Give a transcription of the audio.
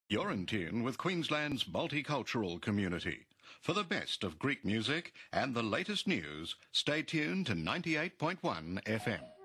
You're in tune with Queensland's multicultural community. For the best of Greek music and the latest news, stay tuned to 98.1 FM.